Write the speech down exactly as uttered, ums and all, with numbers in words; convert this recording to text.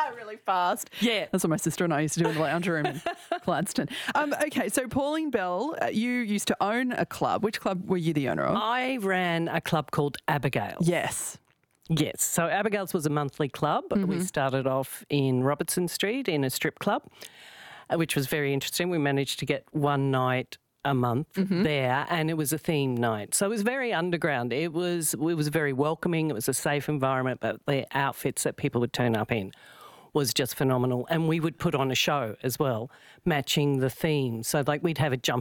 really fast. Yeah. That's what my sister and I used to do in the lounge room in Gladstone. Um, okay, so Pauline Bell, uh, you used to own a club. Which club were you the owner of? I ran a club called Abigail. Yes. Yes. So Abigail's was a monthly club. Mm-hmm. We started off in Robertson Street in a strip club, uh, which was very interesting. We managed to get one night a month Mm-hmm. there, and it was a theme night. So it was very underground. It was it was very welcoming. It was a safe environment, but the outfits that people would turn up in was just phenomenal. And we would put on a show as well, matching the theme. So like we'd have a jump